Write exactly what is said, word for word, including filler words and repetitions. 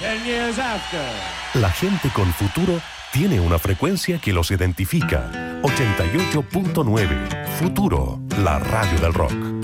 ten years after. La gente con futuro tiene una frecuencia que los identifica. ochenta y ocho punto nueve. Futuro, la radio del rock.